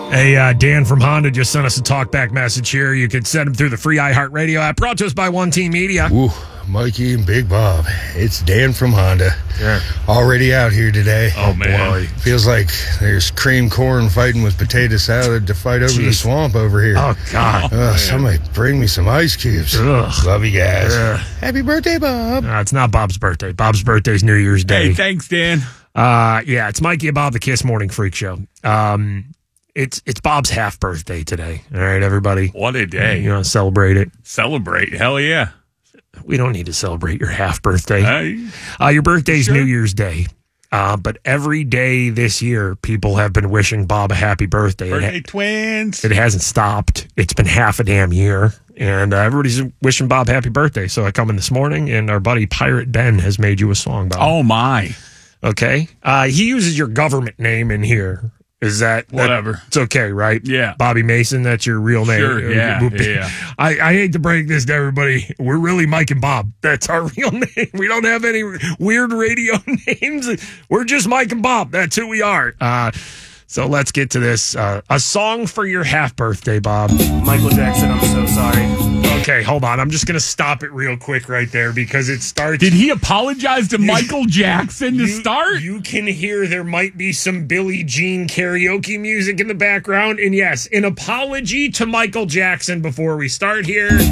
Hey, Dan from Honda just sent us a talkback message here. You can send him through the free iHeartRadio app, brought to us by One Team Media. Ooh, Mikey and Big Bob. It's Dan from Honda. Yeah. Already out here today. Oh, man. Boy. Feels like there's cream corn fighting with potato salad to fight over the swamp over here. Oh, God. Somebody bring me some ice cubes. Ugh. Love you guys. Ugh. Happy birthday, Bob. It's not Bob's birthday. Bob's birthday's New Year's Day. Hey, thanks, Dan. Yeah, it's Mikey and Bob, the Kiss Morning Freak Show. It's Bob's half birthday today. All right, everybody. What a day. You want to celebrate it? Celebrate. Hell yeah. We don't need to celebrate your half birthday. Hey. Your birthday's Sure. New Year's Day. But every day this year, people have been wishing Bob a happy birthday. Birthday twins. It hasn't stopped. It's been half a damn year. And everybody's wishing Bob happy birthday. So I come in this morning, and our buddy Pirate Ben has made you a song, Bob. Oh, my. Okay. He uses your government name in here. Is that Whatever. It's okay, right? Yeah. Bobby Mason, that's your real name. Sure, yeah. I hate to break this to everybody. We're really Mike and Bob. That's our real name. We don't have any weird radio names. We're just Mike and Bob. That's who we are. So let's get to this. A song for your half birthday, Bob. Michael Jackson, I'm so sorry. Okay, hold on. I'm just going to stop it real quick right there because it starts. Did he apologize to Michael Jackson to start? You can hear there might be some Billie Jean karaoke music in the background. And yes, an apology to Michael Jackson before we start here.